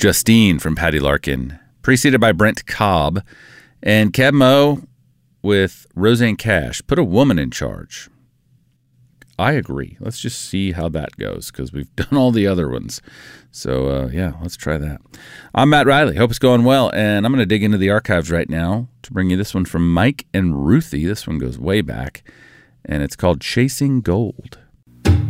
Justine from Patty Larkin, preceded by Brent Cobb, and Cab Mo with Roseanne Cash, Put a Woman in Charge. I agree. Let's just see how that goes, because we've done all the other ones. So, let's try that. I'm Matt Riley. Hope it's going well, and I'm going to dig into the archives right now to bring you this one from Mike and Ruthie. This one goes way back, and it's called Chasing Gold.